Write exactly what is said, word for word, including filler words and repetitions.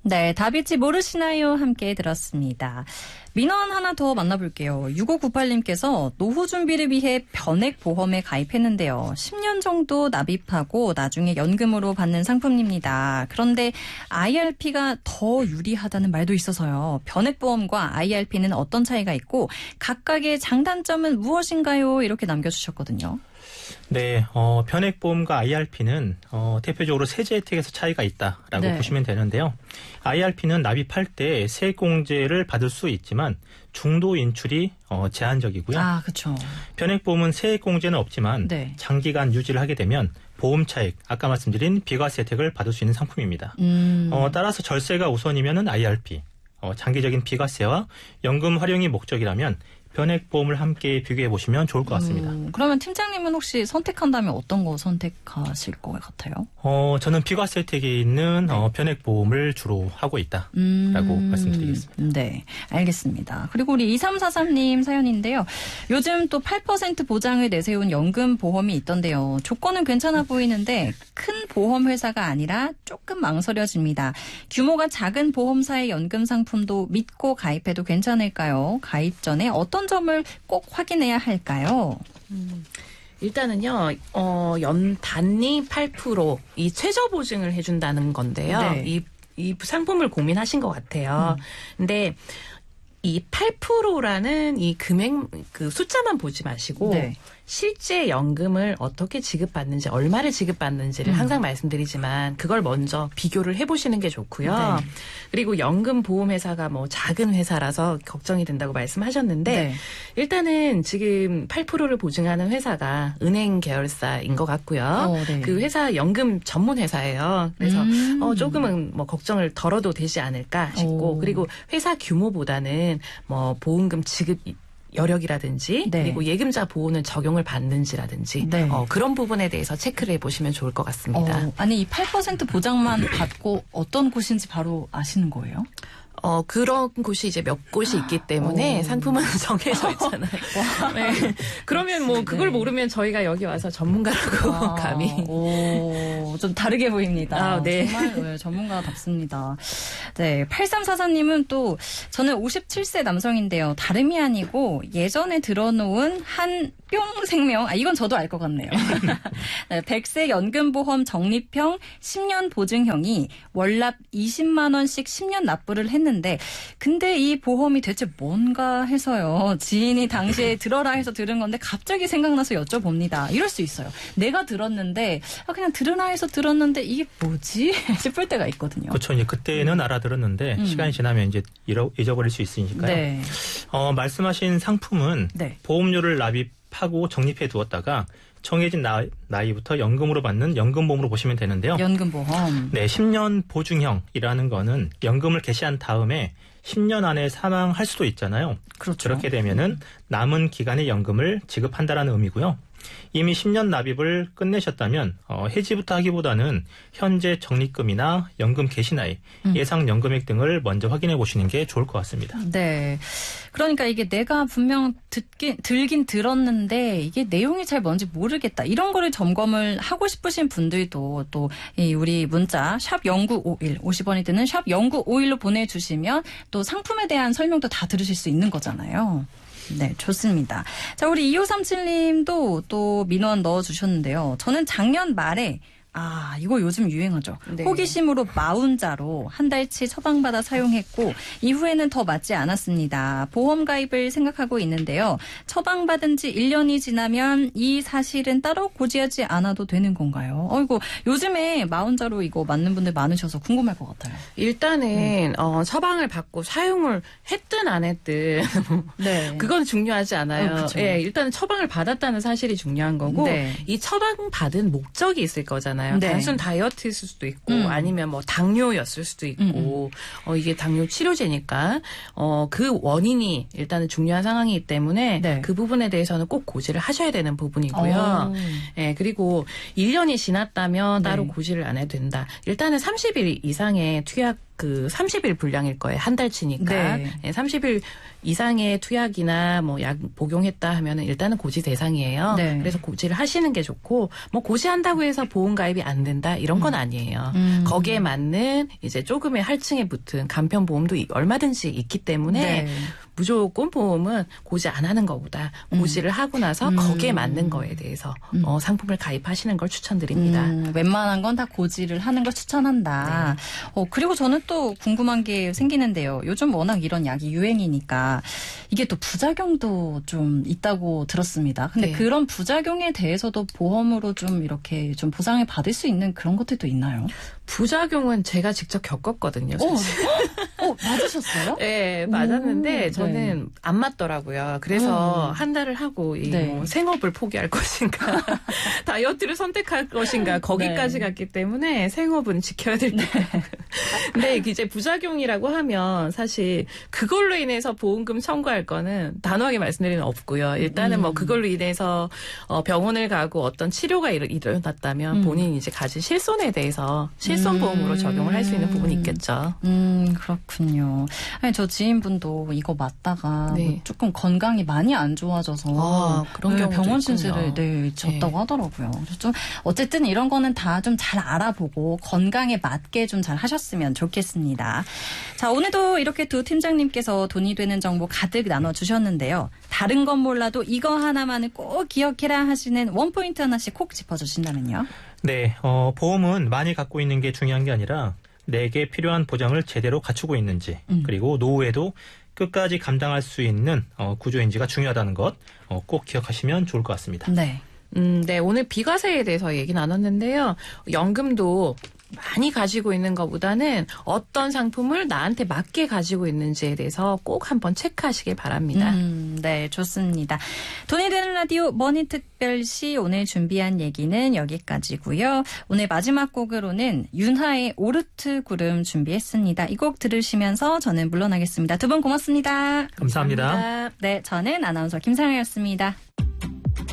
네, 다비치 모르시나요? 함께 들었습니다. 민원 하나 더 만나볼게요. 육오구팔님께서 노후 준비를 위해 변액보험에 가입했는데요. 십 년 정도 납입하고 나중에 연금으로 받는 상품입니다. 그런데 아이알피가 더 유리하다는 말도 있어서요. 변액보험과 아이알피는 어떤 차이가 있고 각각의 장단점은 무엇인가요? 이렇게 남겨주셨거든요. 네, 어, 변액보험과 아이알피는 어, 대표적으로 세제 혜택에서 차이가 있다라고 네. 보시면 되는데요. 아이알피는 납입할 때 세액공제를 받을 수 있지만 중도 인출이 어, 제한적이고요. 아, 그렇죠. 변액보험은 세액공제는 없지만 네. 장기간 유지를 하게 되면 보험 차익, 아까 말씀드린 비과세 혜택을 받을 수 있는 상품입니다. 음. 어, 따라서 절세가 우선이면은 아이알피, 어, 장기적인 비과세와 연금 활용이 목적이라면 변액보험을 함께 비교해 보시면 좋을 것 같습니다. 음, 그러면 팀장님은 혹시 선택한다면 어떤 거 선택하실 것 같아요? 어, 저는 비과세 혜택이 있는 어, 변액보험을 주로 하고 있다라고 음, 말씀드리겠습니다. 네, 알겠습니다. 그리고 우리 이삼사삼님 사연인데요. 요즘 또 팔 퍼센트 보장을 내세운 연금보험이 있던데요. 조건은 괜찮아 보이는데 큰 보험회사가 아니라 조금 망설여집니다. 규모가 작은 보험사의 연금 상품도 믿고 가입해도 괜찮을까요? 가입 전에 어떤 점을 꼭 확인해야 할까요? 음, 일단은요, 어, 연 단위 팔 퍼센트 이 최저 보증을 해준다는 건데요. 네. 이, 이 상품을 고민하신 것 같아요. 음. 근데 이 팔 퍼센트라는 이 금액, 그 숫자만 보지 마시고, 네. 실제 연금을 어떻게 지급받는지, 얼마를 지급받는지를 음. 항상 말씀드리지만, 그걸 먼저 비교를 해보시는 게 좋고요. 네. 그리고 연금 보험회사가 뭐 작은 회사라서 걱정이 된다고 말씀하셨는데, 네. 일단은 지금 팔 퍼센트를 보증하는 회사가 은행 계열사인 것 같고요. 어, 네. 그 회사 연금 전문 회사예요. 그래서 음. 어, 조금은 뭐 걱정을 덜어도 되지 않을까 싶고, 오. 그리고 회사 규모보다는 뭐 보험금 지급 여력이라든지 네. 그리고 예금자 보호는 적용을 받는지라든지 네. 어, 그런 부분에 대해서 체크를 해보시면 좋을 것 같습니다. 어, 아니 이 팔 퍼센트 보장만 받고 어떤 곳인지 바로 아시는 거예요? 어, 그런 곳이 이제 몇 곳이 있기 때문에 오. 상품은 정해져 있잖아요. 네. 그러면 뭐 그걸 네. 모르면 저희가 여기 와서 전문가라고 아, 감히. 오, 좀 다르게 보입니다. 아, 네. 정말 네, 전문가답습니다. 네, 팔삼사사님은 또 저는 오십칠 세 남성인데요. 다름이 아니고 예전에 들어놓은 한 뿅 생명, 아 이건 저도 알 것 같네요. 네, 백 세 연금보험 적립형 십 년 보증형이 월납 이십만 원씩 십 년 납부를 했는데 근데 이 보험이 대체 뭔가 해서요. 지인이 당시에 들어라 해서 들은 건데 갑자기 생각나서 여쭤봅니다. 이럴 수 있어요. 내가 들었는데 아, 그냥 들으라 해서 들었는데 이게 뭐지? 싶을 때가 있거든요. 그렇죠. 이제 그때는 음. 알아들었는데 음. 시간이 지나면 이제 잃어, 잊어버릴 수 있으니까요. 네. 어, 말씀하신 상품은 네. 보험료를 납입하고 적립해 두었다가 정해진 나, 나이부터 연금으로 받는 연금보험으로 보시면 되는데요. 연금보험. 네, 십 년 보증형이라는 거는 연금을 개시한 다음에 십 년 안에 사망할 수도 있잖아요. 그렇죠. 그렇게 되면은 남은 기간의 연금을 지급한다라는 의미고요. 이미 십 년 납입을 끝내셨다면 어, 해지부터 하기보다는 현재 적립금이나 연금 개시 나이, 음. 예상 연금액 등을 먼저 확인해 보시는 게 좋을 것 같습니다. 네. 그러니까 이게 내가 분명 듣긴, 들긴 들었는데 이게 내용이 잘 뭔지 모르겠다. 이런 거를 점검을 하고 싶으신 분들도 또 이 우리 문자 샵 영구오일 오십 원이 드는 샵 영구오일로 보내주시면 또 상품에 대한 설명도 다 들으실 수 있는 거잖아요. 네, 좋습니다. 자, 우리 이오삼칠님도 또 민원 넣어주셨는데요. 저는 작년 말에 아, 이거 요즘 유행하죠. 네. 호기심으로 마운자로 한 달치 처방받아 사용했고 이후에는 더 맞지 않았습니다. 보험 가입을 생각하고 있는데요. 처방받은 지 일 년이 지나면 이 사실은 따로 고지하지 않아도 되는 건가요? 어이구, 요즘에 마운자로 이거 맞는 분들 많으셔서 궁금할 것 같아요. 일단은 음. 어, 처방을 받고 사용을 했든 안 했든 네. 그건 중요하지 않아요. 어, 예, 일단은 처방을 받았다는 사실이 중요한 거고 네. 이 처방 받은 목적이 있을 거잖아요. 네. 단순 다이어트일 수도 있고 음. 아니면 뭐 당뇨였을 수도 있고 음. 어, 이게 당뇨 치료제니까 어, 그 원인이 일단은 중요한 상황이기 때문에 네. 그 부분에 대해서는 꼭 고지를 하셔야 되는 부분이고요. 예, 그리고 일 년이 지났다면 따로 네. 고지를 안 해도 된다. 일단은 삼십 일 이상의 투여 투약 그 삼십 일 분량일 거예요. 한 달치니까. 네. 네, 삼십 일 이상의 투약이나 뭐 약 복용했다 하면은 일단은 고지 대상이에요. 네. 그래서 고지를 하시는 게 좋고 뭐 고지한다고 해서 보험 가입이 안 된다 이런 건 아니에요. 음. 거기에 맞는 이제 조금의 할증에 붙은 간편 보험도 얼마든지 있기 때문에 네. 무조건 보험은 고지 안 하는 것보다 고지를 음. 하고 나서 음. 거기에 맞는 거에 대해서 음. 어, 상품을 가입하시는 걸 추천드립니다. 음, 웬만한 건 다 고지를 하는 걸 추천한다. 네. 어, 그리고 저는 또 궁금한 게 생기는데요. 요즘 워낙 이런 약이 유행이니까 이게 또 부작용도 좀 있다고 들었습니다. 근데 네. 그런 부작용에 대해서도 보험으로 좀 이렇게 좀 보상을 받을 수 있는 그런 것들도 있나요? 부작용은 제가 직접 겪었거든요. 사실. 어, 어 맞으셨어요? 네, 맞았는데 오, 저는 네. 안 맞더라고요. 그래서 음. 한 달을 하고 이 네. 뭐 생업을 포기할 것인가, 다이어트를 선택할 것인가 거기까지 네. 갔기 때문에 생업은 지켜야 될 때. 네. 근데 이제 부작용이라고 하면 사실 그걸로 인해서 보험금 청구할 거는 단호하게 말씀드리면 없고요. 일단은 음. 뭐 그걸로 인해서 병원을 가고 어떤 치료가 일어났다면 음. 본인이 이제 가진 실손에 대해서 실손보험으로 적용을 할 수 있는 부분이 있겠죠. 음, 그렇군요. 아니, 저 지인분도 이거 맞다가 네. 뭐 조금 건강이 많이 안 좋아져서 아, 그런 네, 경우도 병원 있군요. 신세를 네, 졌다고 네. 하더라고요. 그래서 좀 어쨌든 이런 거는 다 좀 잘 알아보고 건강에 맞게 좀 잘 하셨으면 좋겠습니다. 자, 오늘도 이렇게 두 팀장님께서 돈이 되는 정보 가득 나눠주셨는데요. 다른 건 몰라도 이거 하나만은 꼭 기억해라 하시는 원포인트 하나씩 콕 짚어주신다면요. 네, 어, 보험은 많이 갖고 있는 게 중요한 게 아니라 내게 필요한 보장을 제대로 갖추고 있는지 음. 그리고 노후에도 끝까지 감당할 수 있는 어, 구조인지가 중요하다는 것 꼭 어, 기억하시면 좋을 것 같습니다. 네. 음, 네, 오늘 비과세에 대해서 얘기 나눴는데요. 연금도 많이 가지고 있는 것보다는 어떤 상품을 나한테 맞게 가지고 있는지에 대해서 꼭 한번 체크하시길 바랍니다. 음, 네, 좋습니다. 돈이 되는 라디오 머니특별시 오늘 준비한 얘기는 여기까지고요. 오늘 마지막 곡으로는 윤하의 오르트 구름 준비했습니다. 이 곡 들으시면서 저는 물러나겠습니다. 두 분 고맙습니다. 감사합니다. 감사합니다. 네, 저는 아나운서 김상아였습니다.